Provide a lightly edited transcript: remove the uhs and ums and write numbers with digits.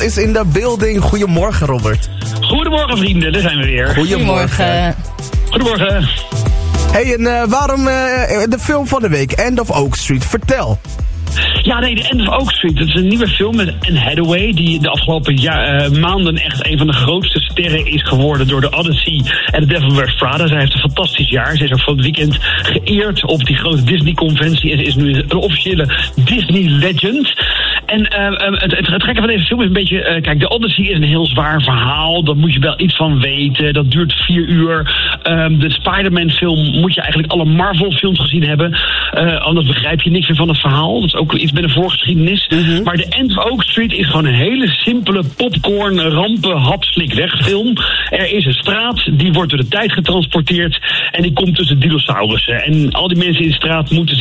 is in de building. Goedemorgen, Robert. Goedemorgen, vrienden. Daar zijn we weer. Goedemorgen. Goedemorgen. Hey, en waarom de film van de week, End of Oak Street? Vertel. Ja, nee, The End of Oak Street. Dat is een nieuwe film met Anne Hathaway, die de afgelopen maanden echt een van de grootste sterren is geworden door The Odyssey en The Devil Wears Prada. Zij heeft een fantastisch jaar. Ze is ook van het weekend geëerd op die grote Disney-conventie en ze is nu een officiële Disney-legend. En het gekke van deze film is een beetje... kijk, The Odyssey is een heel zwaar verhaal. Daar moet je wel iets van weten. Dat duurt 4 uur. De Spider-Man-film moet je eigenlijk alle Marvel-films gezien hebben. Anders begrijp je niks meer van het verhaal. Dat is ook iets met een voorgeschiedenis. Mm-hmm. Maar The End of Oak Street is gewoon een hele simpele popcorn, rampen, hapslik wegfilm. Er is een straat, die wordt door de tijd getransporteerd. En die komt tussen dinosaurussen. En al die mensen in de straat moeten zich